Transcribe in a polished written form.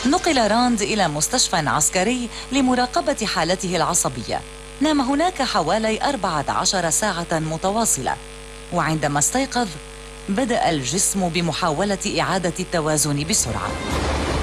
نقل راند إلى مستشفى عسكري لمراقبة حالته العصبية. نام هناك حوالي 14 ساعة متواصلة، وعندما استيقظ بدأ الجسم بمحاولة إعادة التوازن بسرعة.